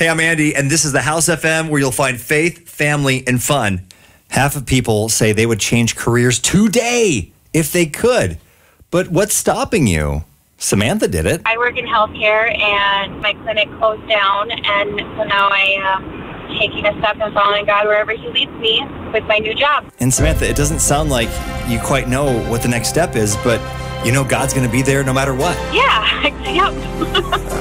Hey, I'm Andy, and this is the House FM, where you'll find faith, family, and fun. Half of people say they would change careers today if they could. But what's stopping you? Samantha did it. I work in healthcare, and my clinic closed down, and so now I am taking a step and following God wherever He leads me with my new job. And Samantha, it doesn't sound like you quite know what the next step is, but you know God's going to be there no matter what. Yeah, yep.